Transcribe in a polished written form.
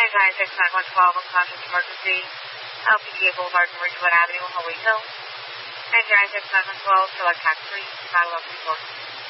Giant 69112, unconscious emergency, LPGA Boulevard and Ridgewood Avenue, Holy Hill. And Giant 69112, select tax 3, Battle of Report.